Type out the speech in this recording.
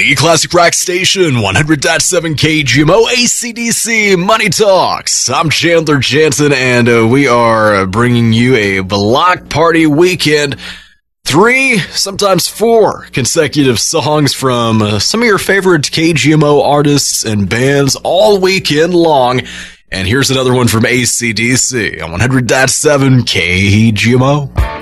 The Classic Rock Station, 100.7 KGMO, AC/DC Money Talks. I'm Chandler Jansen, and we are bringing you a block party weekend. 3, sometimes 4 consecutive songs from some of your favorite KGMO artists and bands all weekend long. And here's another one from AC/DC on 100.7 KGMO.